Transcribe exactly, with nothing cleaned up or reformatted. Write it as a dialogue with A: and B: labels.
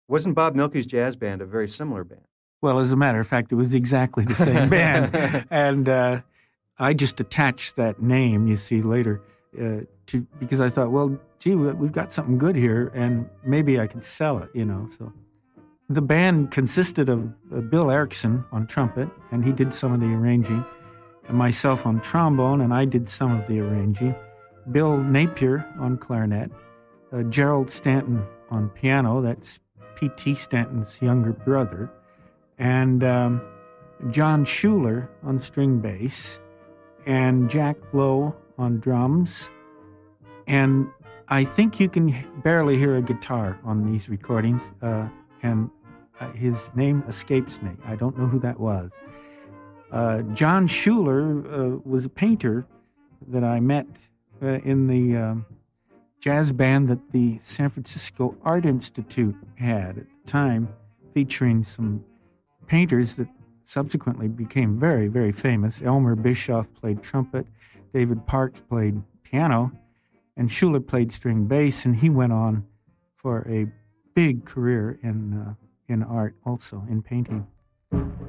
A: Wasn't Bob Milky's jazz band a very similar band?
B: Well, as a matter of fact, it was exactly the same band. And uh, I just attached that name, you see, later, uh, to because I thought, well, gee, we've got something good here, and maybe I could sell it, you know. So the band consisted of uh, Bill Erickson on trumpet, and he did some of the arranging, and myself on trombone, and I did some of the arranging, Bill Napier on clarinet, uh, Gerald Stanton on piano, that's P T Stanton's younger brother, and um, John Schuler on string bass, and Jack Lowe on drums, and I think you can barely hear a guitar on these recordings, uh, and uh, his name escapes me. I don't know who that was. Uh, John Schuler uh, was a painter that I met uh, in the um, jazz band that the San Francisco Art Institute had at the time, featuring some painters that subsequently became very, very famous. Elmer Bischoff played trumpet, David Parks played piano, and Schuler played string bass, and he went on for a big career in uh, in art also, in painting.